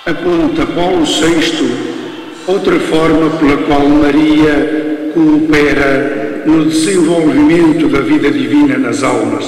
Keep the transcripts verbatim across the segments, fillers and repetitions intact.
aponta Paulo sexto outra forma pela qual Maria coopera no desenvolvimento da vida divina nas almas.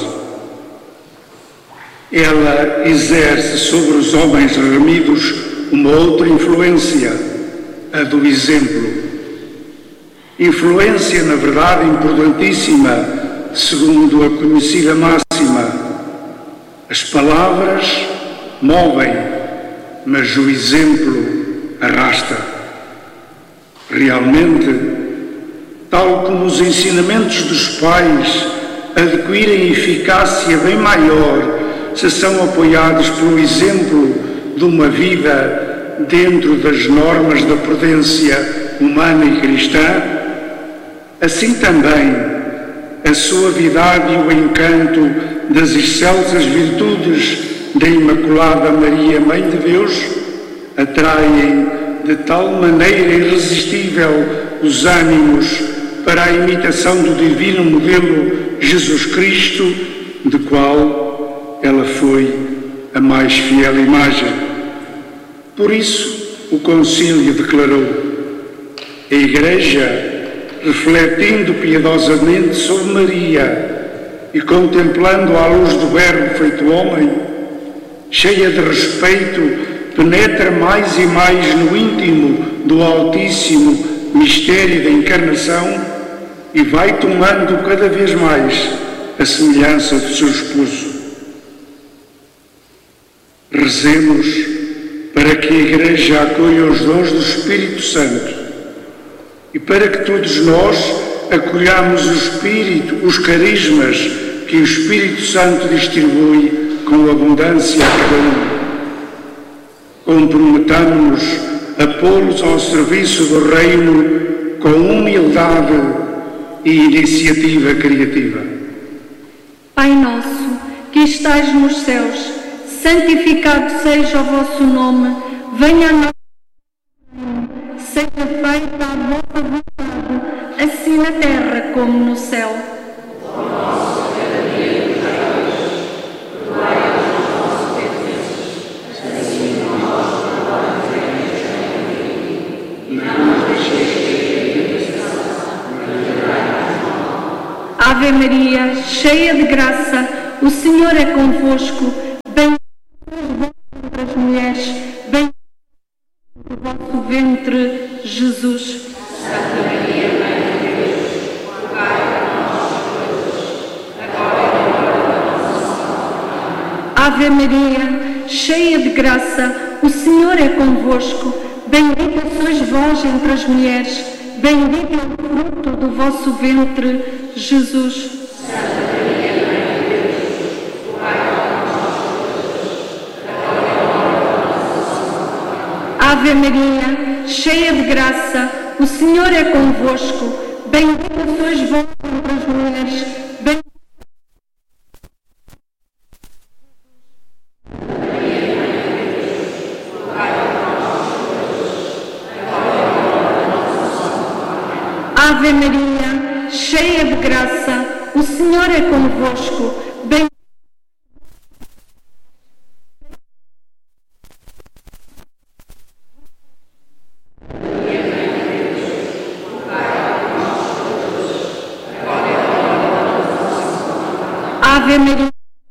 Ela exerce sobre os homens remidos uma outra influência, a do exemplo. Influência, na verdade, importantíssima, segundo a conhecida máxima: as palavras movem, mas o exemplo arrasta. Realmente, tal como os ensinamentos dos pais adquirem eficácia bem maior se são apoiados pelo exemplo de uma vida dentro das normas da prudência humana e cristã, assim também a suavidade e o encanto das excelsas virtudes da Imaculada Maria, Mãe de Deus, atraem de tal maneira irresistível os ânimos para a imitação do divino modelo Jesus Cristo, de qual ela foi a mais fiel imagem. Por isso, o Concílio declarou: a Igreja, refletindo piedosamente sobre Maria e contemplando à luz do Verbo feito homem, cheia de respeito, penetra mais e mais no íntimo do altíssimo mistério da encarnação e vai tomando cada vez mais a semelhança do seu esposo. Rezemos para que a Igreja acolha os dons do Espírito Santo e para que todos nós acolhamos o Espírito, os carismas que o Espírito Santo distribui com abundância a cada um. Comprometamo-nos a pô-los ao serviço do Reino com humildade e iniciativa criativa. Pai nosso, que estais nos céus, santificado seja o vosso nome, venha a nós, seja feita a vossa vontade, assim na terra como no céu. Ave Maria, cheia de graça, o Senhor é convosco, bendita sois vós entre as mulheres, bendito o vosso ventre, Jesus. Santa Maria, Mãe de Deus, rogai por nós, pecadores, agora e na hora da nossa morte. Ave Maria, cheia de graça, o Senhor é convosco, bendita sois vós entre as mulheres, bendito é o fruto do vosso ventre, Jesus. Santa Maria, Mãe de Deus, rogai por nós, pecadores, agora e na hora da nossa morte. Ave Maria, cheia de graça, o Senhor é convosco, bendita sois vós entre as mulheres, bendito Ave Maria, cheia de graça, o Senhor é convosco,